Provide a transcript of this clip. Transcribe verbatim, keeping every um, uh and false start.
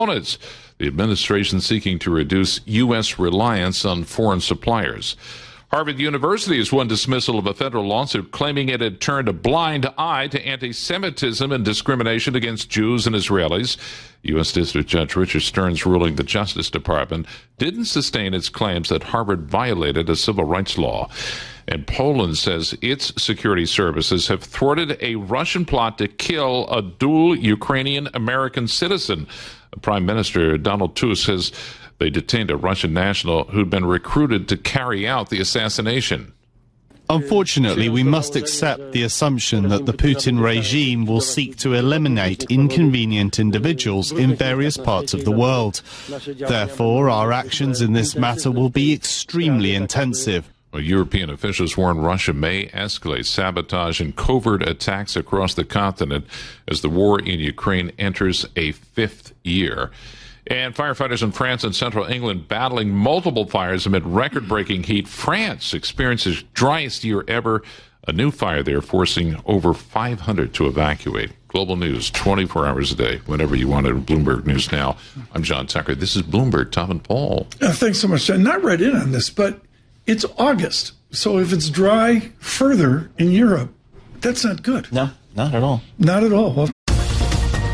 components. The administration seeking to reduce U S reliance on foreign suppliers. Harvard University has won dismissal of a federal lawsuit claiming it had turned a blind eye to anti-Semitism and discrimination against Jews and Israelis. U S. District Judge Richard Stearns ruling the Justice Department didn't sustain its claims that Harvard violated a civil rights law. And Poland says its security services have thwarted a Russian plot to kill a dual Ukrainian-American citizen. Prime Minister Donald Tusk says they detained a Russian national who'd been recruited to carry out the assassination. Unfortunately, we must accept the assumption that the Putin regime will seek to eliminate inconvenient individuals in various parts of the world. Therefore, our actions in this matter will be extremely intensive. Well, European officials warn Russia may escalate sabotage and covert attacks across the continent as the war in Ukraine enters a fifth year. And firefighters in France and central England battling multiple fires amid record-breaking heat. France experiences driest year ever. A new fire there forcing over five hundred to evacuate. Global news, twenty-four hours a day, whenever you want it. Bloomberg News Now. I'm John Tucker. This is Bloomberg, Tom and Paul. Uh, thanks so much, John. Not read in on this, but it's August. So if it's dry further in Europe, that's not good. No, not at all. Not at all. Well,